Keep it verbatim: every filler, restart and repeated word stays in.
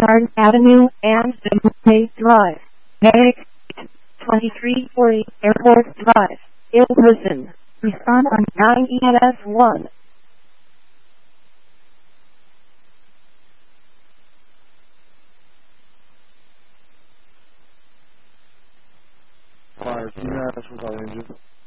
Bernard Avenue and Demute Drive. Medic twenty-three forty Airport Drive. Ill person. Respond on nine E N S one. Fire, can you ask without engine?